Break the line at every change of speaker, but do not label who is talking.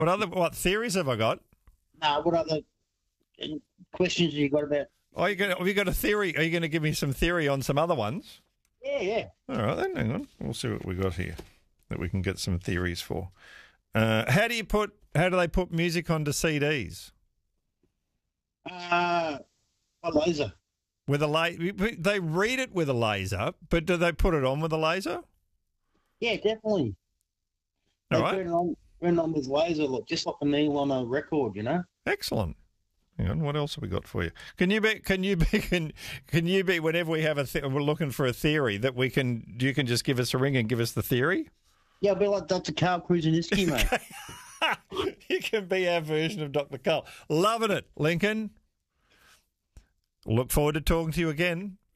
What theories have I got?
What other questions have you got about?
Have you got a theory? Are you going to give me some theory on some other ones?
Yeah.
All right, then, hang on. We'll see what we got here that we can get some theories for. How do they put music onto CDs?
A laser.
With a they read it with a laser, but do they put it on with a laser?
Yeah, definitely.
All
They
right.
turn it on with laser, just like a needle on a record, you know?
Excellent. Hang on, what else have we got for you? Can you be whenever we have we're looking for a theory that you can just give us a ring and give us the theory?
Yeah, I'll be like Dr. Carl Kruseniski, mate.
You can be our version of Dr. Carl. Loving it, Lincoln. Look forward to talking to you again